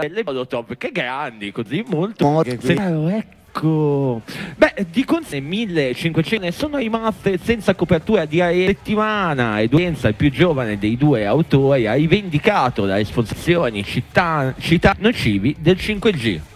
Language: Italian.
le Molotov, che grandi, così molto ecco. Beh, di conseguenza 1500 sono rimaste senza copertura di aereo settimana ed Udienza, il più giovane dei due autori, ha rivendicato le responsabilità nocivi del 5G.